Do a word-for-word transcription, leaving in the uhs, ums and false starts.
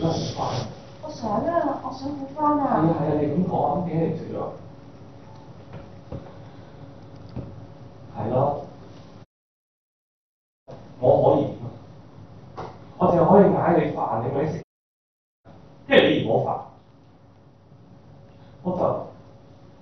都係食飯。 我想啊，我想好翻啊。 係啊係啊，你咁講啊，咁幾年食咗？係咯，我可以點啊？我淨係可以嗌你飯，你咪食，因為你嫌我煩，我就